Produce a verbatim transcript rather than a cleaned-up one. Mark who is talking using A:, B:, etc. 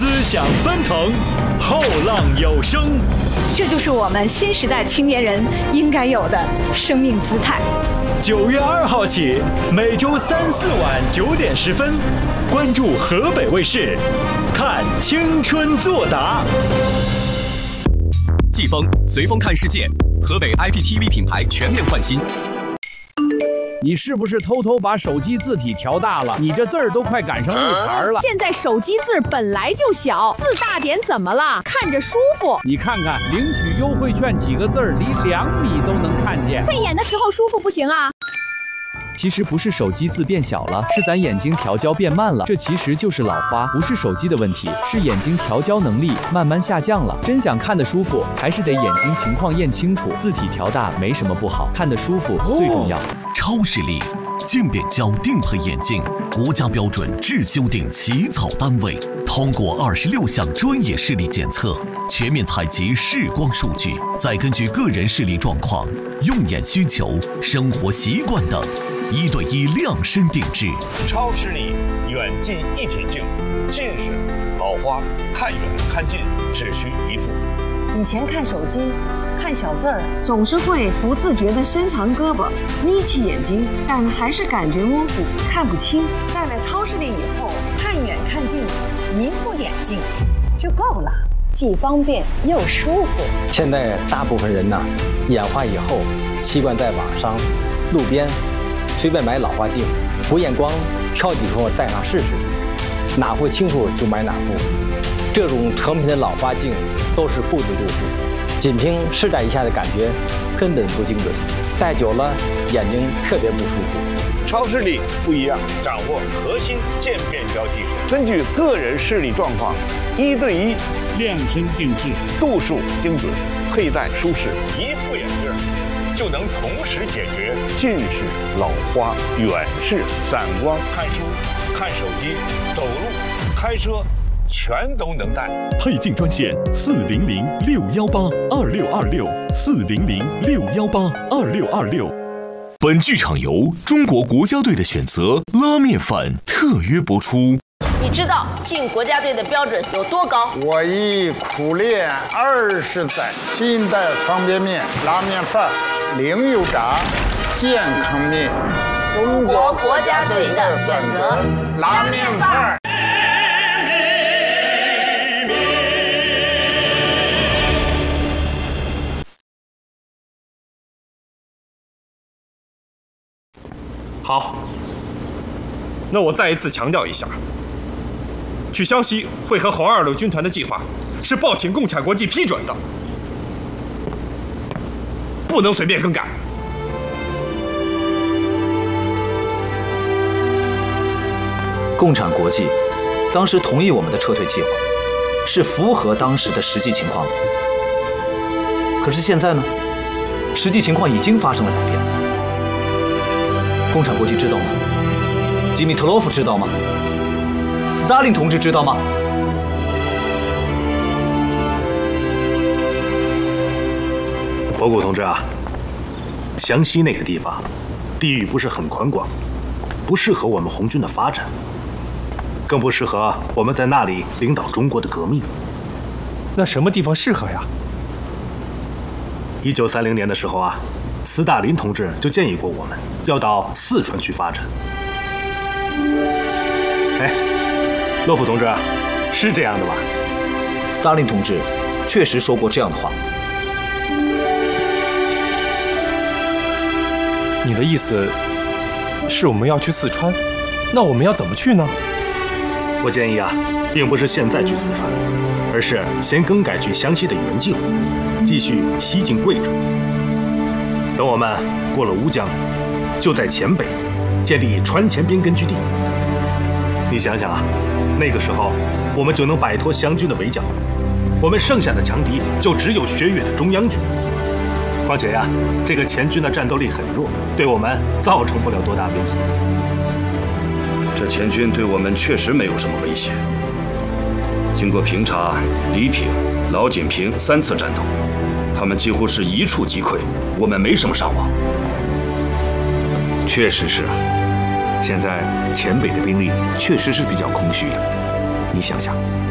A: 思想奔腾，后浪有声。
B: 这就是我们新时代青年人应该有的生命姿态。
A: 九月二号起，每周三四晚九点十分，关注河北卫视，看青春作答。
C: 季风随风看世界，河北 I P T V 品牌全面换新。
D: 你是不是偷偷把手机字体调大了？你这字儿都快赶上日牌了。
E: 现在手机字本来就小，字大点怎么了？看着舒服。
D: 你看看领取优惠券几个字儿，离两米都能看见。
E: 背眼的时候舒服不行啊。
F: 其实不是手机字变小了，是咱眼睛调焦变慢了。这其实就是老花，不是手机的问题，是眼睛调焦能力慢慢下降了。真想看得舒服，还是得眼睛情况验清楚。字体调大没什么不好，看得舒服最重要。
G: 超视力渐变焦定配眼镜，国家标准质修订起草单位，通过二十六项专业视力检测，全面采集视光数据，再根据个人视力状况、用眼需求、生活习惯等，一对一量身定制。
H: 超视力远近一体镜，近视、老花看远看近只需一副。
I: 以前看手机看小字儿，总是会不自觉地伸长胳膊，眯起眼睛，但还是感觉模糊，看不清。戴了超视力以后，看远看近，一副眼镜就够了，既方便又舒服。
J: 现在大部分人呢，眼花以后习惯在网上、路边随便买老花镜，不验光挑几副戴上试试，哪副清楚就买哪副。这种成品的老花镜都是不足度数，仅凭试戴一下的感觉根本不精准，戴久了眼睛特别不舒服。
H: 超视力不一样，掌握核心渐变焦技术，根据个人视力状况，一对一量身定制，度数精准，佩戴舒适，一副眼镜就能同时解决近视、老花、远视、散光、看书、看手机、走路、开车，全都能戴。
K: 配镜专线四零零六幺八二六二六四零零六幺八二六二六。
G: 本剧场由中国国家队的选择拉面饭特约播出。
L: 你知道进国家队的标准有多高？
M: 我已苦练二十载，新代方便面、拉面饭、零油炸、健康面，
L: 中国国家队的选择拉面饭。
N: 好，那我再一次强调一下，去湘西会合红二路军团的计划是报请共产国际批准的，不能随便更改。
O: 共产国际当时同意我们的撤退计划，是符合当时的实际情况的。可是现在呢，实际情况已经发生了改变。共产国际知道吗？基米特洛夫知道吗？斯大林同志知道吗？
P: 博古同志啊，湘西那个地方，地域不是很宽广，不适合我们红军的发展，更不适合我们在那里领导中国的革命。
N: 那什么地方适合呀？
P: 一九三零年的时候啊，斯大林同志就建议过我们要到四川去发展。哎，洛夫同志，是这样的吧？
O: 斯大林同志确实说过这样的话。
N: 你的意思是我们要去四川？那我们要怎么去呢？
P: 我建议啊，并不是现在去四川，而是先更改去湘西的原计划，继续西进贵州。等我们过了乌江，就在黔北建立川黔边根据地。你想想啊，那个时候我们就能摆脱湘军的围剿，我们剩下的强敌就只有薛岳的中央军。况且呀，这个黔军的战斗力很弱，对我们造成不了多大威胁。
Q: 这黔军对我们确实没有什么威胁。经过平查，黎平、老锦屏三次战斗，他们几乎是一触即溃，我们没什么伤亡。
R: 确实是，现在黔北的兵力确实是比较空虚的。你想想，